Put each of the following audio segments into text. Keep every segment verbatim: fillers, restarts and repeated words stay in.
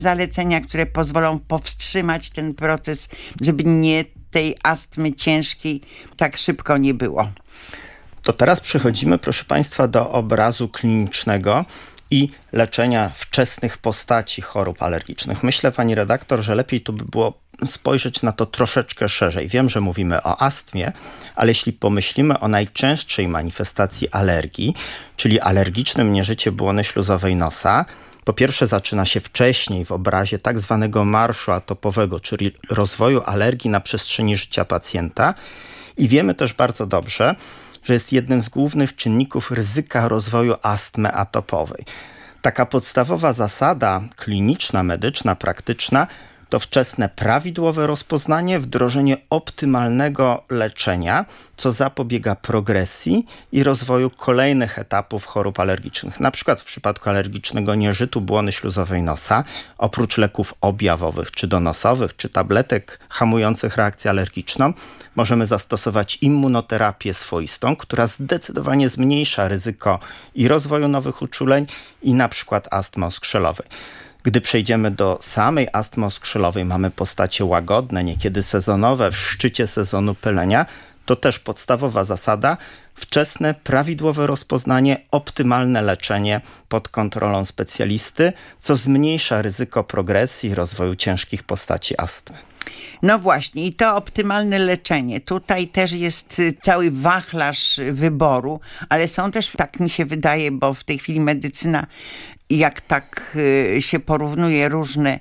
zalecenia, które pozwolą powstrzymać ten proces, żeby nie tej astmy ciężkiej tak szybko nie było. To teraz przechodzimy, proszę Państwa, do obrazu klinicznego i leczenia wczesnych postaci chorób alergicznych. Myślę, pani redaktor, że lepiej tu by było spojrzeć na to troszeczkę szerzej. Wiem, że mówimy o astmie, ale jeśli pomyślimy o najczęstszej manifestacji alergii, czyli alergicznym nieżycie błony śluzowej nosa, po pierwsze zaczyna się wcześniej w obrazie tak zwanego marszu atopowego, czyli rozwoju alergii na przestrzeni życia pacjenta. I wiemy też bardzo dobrze, że jest jednym z głównych czynników ryzyka rozwoju astmy atopowej. Taka podstawowa zasada kliniczna, medyczna, praktyczna to wczesne prawidłowe rozpoznanie, wdrożenie optymalnego leczenia, co zapobiega progresji i rozwoju kolejnych etapów chorób alergicznych. Na przykład w przypadku alergicznego nieżytu błony śluzowej nosa, oprócz leków objawowych, czy donosowych, czy tabletek hamujących reakcję alergiczną, możemy zastosować immunoterapię swoistą, która zdecydowanie zmniejsza ryzyko i rozwoju nowych uczuleń i na przykład astmy oskrzelowej. Gdy przejdziemy do samej astmy oskrzelowej, mamy postacie łagodne, niekiedy sezonowe, w szczycie sezonu pylenia, to też podstawowa zasada, wczesne, prawidłowe rozpoznanie, optymalne leczenie pod kontrolą specjalisty, co zmniejsza ryzyko progresji i rozwoju ciężkich postaci astmy. No właśnie, i to optymalne leczenie. Tutaj też jest cały wachlarz wyboru, ale są też, tak mi się wydaje, bo w tej chwili medycyna, jak tak się porównuje różne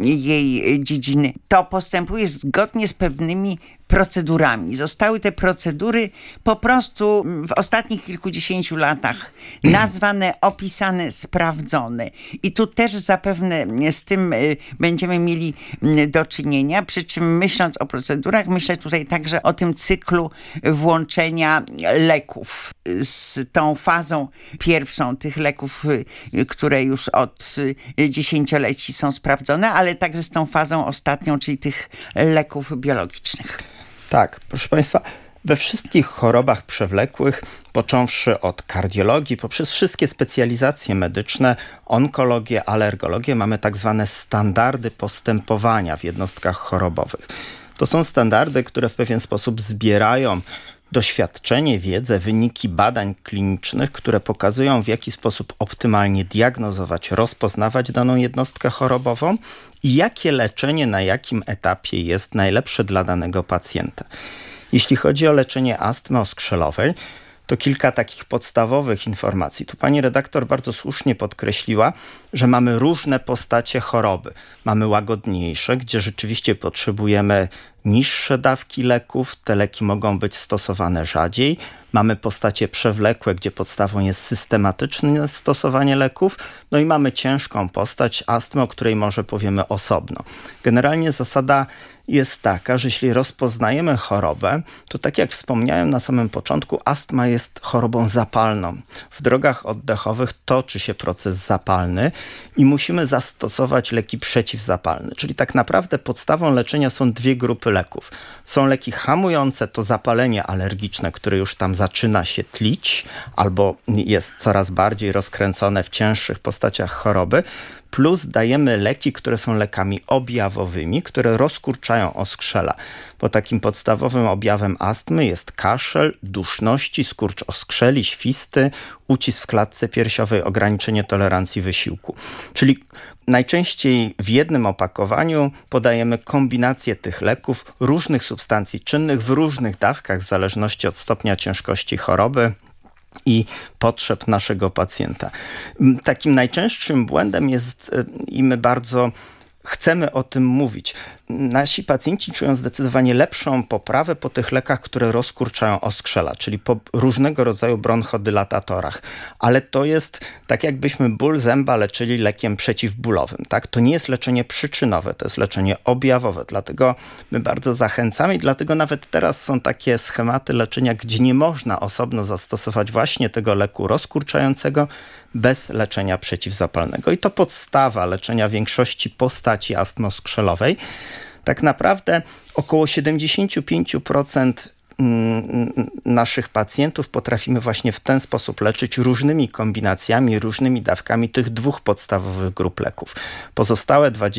jej dziedziny, to postępuje zgodnie z pewnymi procedurami. Zostały te procedury po prostu w ostatnich kilkudziesięciu latach nazwane, opisane, sprawdzone. I tu też zapewne z tym będziemy mieli do czynienia. Przy czym myśląc o procedurach, myślę tutaj także o tym cyklu włączenia leków z tą fazą pierwszą tych leków, które już od dziesięcioleci są sprawdzone, ale także z tą fazą ostatnią, czyli tych leków biologicznych. Tak, proszę Państwa, we wszystkich chorobach przewlekłych, począwszy od kardiologii, poprzez wszystkie specjalizacje medyczne, onkologię, alergologię, mamy tak zwane standardy postępowania w jednostkach chorobowych. To są standardy, które w pewien sposób zbierają doświadczenie, wiedzę, wyniki badań klinicznych, które pokazują, w jaki sposób optymalnie diagnozować, rozpoznawać daną jednostkę chorobową i jakie leczenie na jakim etapie jest najlepsze dla danego pacjenta. Jeśli chodzi o leczenie astmy oskrzelowej, to kilka takich podstawowych informacji. Tu pani redaktor bardzo słusznie podkreśliła, że mamy różne postacie choroby. Mamy łagodniejsze, gdzie rzeczywiście potrzebujemy niższe dawki leków, te leki mogą być stosowane rzadziej. Mamy postacie przewlekłe, gdzie podstawą jest systematyczne stosowanie leków. No i mamy ciężką postać astmy, o której może powiemy osobno. Generalnie zasada jest taka, że jeśli rozpoznajemy chorobę, to tak jak wspomniałem na samym początku, astma jest chorobą zapalną. W drogach oddechowych toczy się proces zapalny i musimy zastosować leki przeciwzapalne. Czyli tak naprawdę podstawą leczenia są dwie grupy leków. Są leki hamujące to zapalenie alergiczne, które już tam zaczyna się tlić albo jest coraz bardziej rozkręcone w cięższych postaciach choroby. Plus dajemy leki, które są lekami objawowymi, które rozkurczają oskrzela. Bo takim podstawowym objawem astmy jest kaszel, duszności, skurcz oskrzeli, świsty, ucisk w klatce piersiowej, ograniczenie tolerancji wysiłku. Czyli najczęściej w jednym opakowaniu podajemy kombinację tych leków, różnych substancji czynnych w różnych dawkach w zależności od stopnia ciężkości choroby i potrzeb naszego pacjenta. Takim najczęstszym błędem jest, i my bardzo chcemy o tym mówić, nasi pacjenci czują zdecydowanie lepszą poprawę po tych lekach, które rozkurczają oskrzela, czyli po różnego rodzaju bronchodylatatorach. Ale to jest tak, jakbyśmy ból zęba leczyli lekiem przeciwbólowym. Tak? To nie jest leczenie przyczynowe, to jest leczenie objawowe. Dlatego my bardzo zachęcamy i dlatego nawet teraz są takie schematy leczenia, gdzie nie można osobno zastosować właśnie tego leku rozkurczającego bez leczenia przeciwzapalnego. I to podstawa leczenia większości postaci astmy oskrzelowej. Tak naprawdę około siedemdziesiąt pięć procent naszych pacjentów potrafimy właśnie w ten sposób leczyć różnymi kombinacjami, różnymi dawkami tych dwóch podstawowych grup leków. Pozostałe